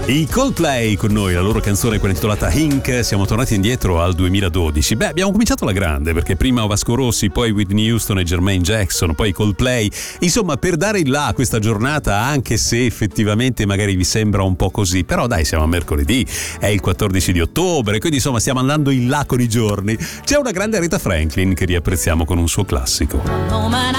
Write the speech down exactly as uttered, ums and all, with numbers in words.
I Coldplay con noi, la loro canzone quella intitolata Ink. Siamo tornati indietro al duemiladodici. Beh, abbiamo cominciato alla grande, perché prima Vasco Rossi, poi Whitney Houston e Jermaine Jackson, poi Coldplay. Insomma, per dare il là a questa giornata, anche se effettivamente magari vi sembra un po' così, però dai, siamo a mercoledì, è il quattordici di ottobre, quindi insomma stiamo andando in là con i giorni. C'è una grande Aretha Franklin che riapprezziamo con un suo classico. Moment